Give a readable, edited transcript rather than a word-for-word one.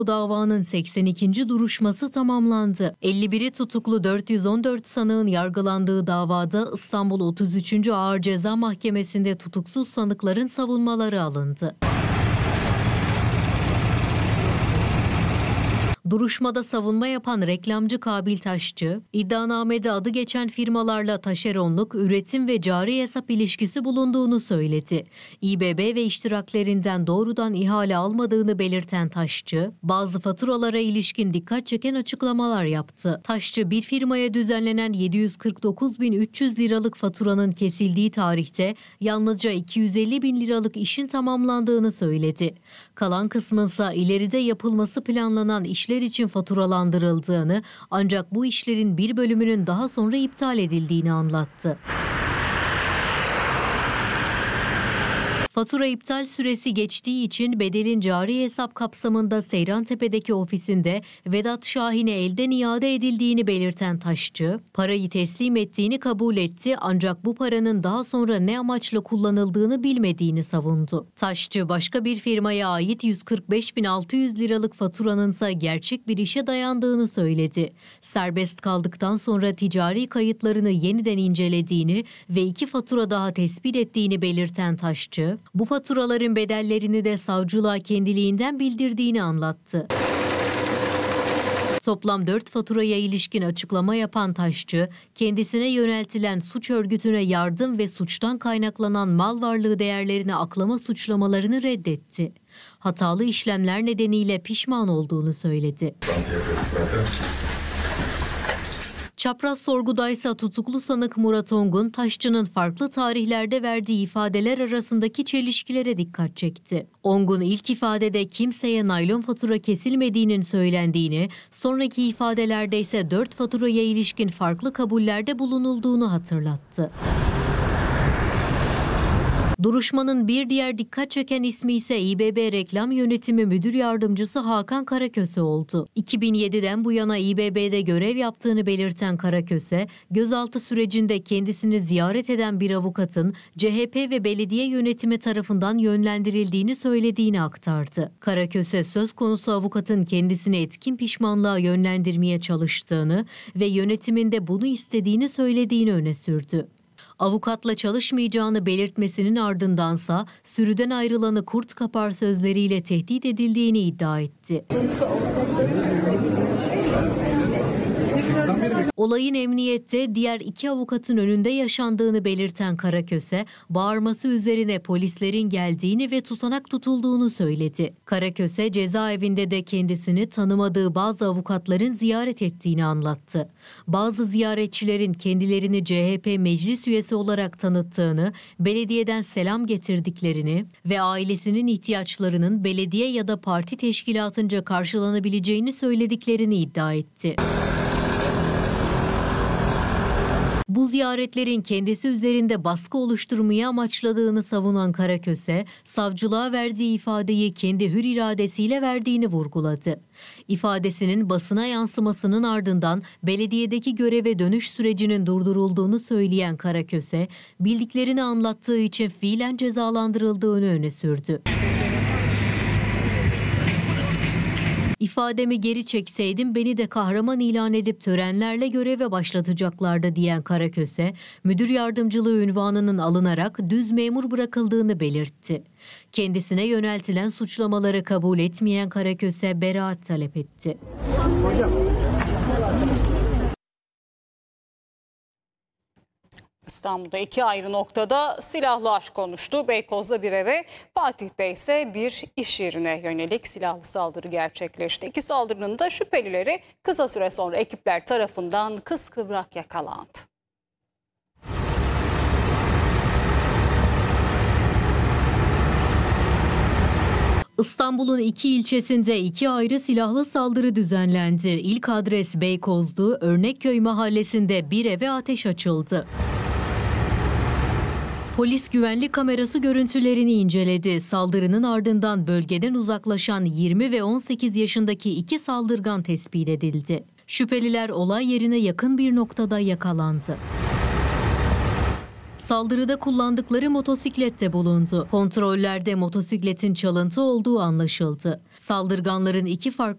Bu davanın 82. duruşması tamamlandı. 51'i tutuklu 414 sanığın yargılandığı davada İstanbul 33. Ağır Ceza Mahkemesi'nde tutuksuz sanıkların savunmaları alındı. Duruşmada savunma yapan reklamcı Kabil Taşçı, iddianamede adı geçen firmalarla taşeronluk, üretim ve cari hesap ilişkisi bulunduğunu söyledi. İBB ve iştiraklerinden doğrudan ihale almadığını belirten Taşçı, bazı faturalara ilişkin dikkat çeken açıklamalar yaptı. Taşçı, bir firmaya düzenlenen 749.300 liralık faturanın kesildiği tarihte yalnızca 250.000 liralık işin tamamlandığını söyledi. Kalan kısmınsa ileride yapılması planlanan işler için faturalandırıldığını, ancak bu işlerin bir bölümünün daha sonra iptal edildiğini anlattı. Fatura iptal süresi geçtiği için bedelin cari hesap kapsamında Seyrantepe'deki ofisinde Vedat Şahin'e elden iade edildiğini belirten Taşçı, parayı teslim ettiğini kabul etti, ancak bu paranın daha sonra ne amaçla kullanıldığını bilmediğini savundu. Taşçı, başka bir firmaya ait 145.600 liralık faturanın ise gerçek bir işe dayandığını söyledi. Serbest kaldıktan sonra ticari kayıtlarını yeniden incelediğini ve 2 fatura daha tespit ettiğini belirten Taşçı, bu faturaların bedellerini de savcılığa kendiliğinden bildirdiğini anlattı. Toplam 4 faturaya ilişkin açıklama yapan Taşçı, kendisine yöneltilen suç örgütüne yardım ve suçtan kaynaklanan mal varlığı değerlerini aklama suçlamalarını reddetti. Hatalı işlemler nedeniyle pişman olduğunu söyledi. Çapraz sorgudaysa tutuklu sanık Murat Ongun, Taşçı'nın farklı tarihlerde verdiği ifadeler arasındaki çelişkilere dikkat çekti. Ongun ilk ifadede kimseye naylon fatura kesilmediğinin söylendiğini, sonraki ifadelerde ise 4 faturaya ilişkin farklı kabullerde bulunulduğunu hatırlattı. Duruşmanın bir diğer dikkat çeken ismi ise İBB Reklam Yönetimi Müdür Yardımcısı Hakan Karaköse oldu. 2007'den bu yana İBB'de görev yaptığını belirten Karaköse, gözaltı sürecinde kendisini ziyaret eden bir avukatın CHP ve belediye yönetimi tarafından yönlendirildiğini söylediğini aktardı. Karaköse, söz konusu avukatın kendisini etkin pişmanlığa yönlendirmeye çalıştığını ve yönetiminde bunu istediğini söylediğini öne sürdü. Avukatla çalışmayacağını belirtmesinin ardındansa sürüden ayrılanı kurt kapar sözleriyle tehdit edildiğini iddia etti. Olayın emniyette diğer 2 avukatın önünde yaşandığını belirten Karaköse, bağırması üzerine polislerin geldiğini ve tutanak tutulduğunu söyledi. Karaköse, cezaevinde de kendisini tanımadığı bazı avukatların ziyaret ettiğini anlattı. Bazı ziyaretçilerin kendilerini CHP meclis üyesi olarak tanıttığını, belediyeden selam getirdiklerini ve ailesinin ihtiyaçlarının belediye ya da parti teşkilatınca karşılanabileceğini söylediklerini iddia etti. Bu ziyaretlerin kendisi üzerinde baskı oluşturmayı amaçladığını savunan Karaköse, savcılığa verdiği ifadeyi kendi hür iradesiyle verdiğini vurguladı. İfadesinin basına yansımasının ardından belediyedeki göreve dönüş sürecinin durdurulduğunu söyleyen Karaköse, bildiklerini anlattığı için fiilen cezalandırıldığını öne sürdü. İfademi geri çekseydim beni de kahraman ilan edip törenlerle göreve başlatacaklardı diyen Karaköse, müdür yardımcılığı unvanının alınarak düz memur bırakıldığını belirtti. Kendisine yöneltilen suçlamaları kabul etmeyen Karaköse beraat talep etti. İstanbul'da 2 ayrı noktada silahlı aşk konuştu. Beykoz'da bir eve, Fatih'te ise bir iş yerine yönelik silahlı saldırı gerçekleşti. 2 saldırının da şüphelileri kısa süre sonra ekipler tarafından kıskıvrak yakalandı. İstanbul'un 2 ilçesinde 2 ayrı silahlı saldırı düzenlendi. İlk adres Beykoz'du. Örnekköy mahallesinde bir eve ateş açıldı. Polis güvenlik kamerası görüntülerini inceledi. Saldırının ardından bölgeden uzaklaşan 20 ve 18 yaşındaki 2 saldırgan tespit edildi. Şüpheliler olay yerine yakın bir noktada yakalandı. Saldırıda kullandıkları motosiklet de bulundu. Kontrollerde motosikletin çalıntı olduğu anlaşıldı. Saldırganların 2 farklı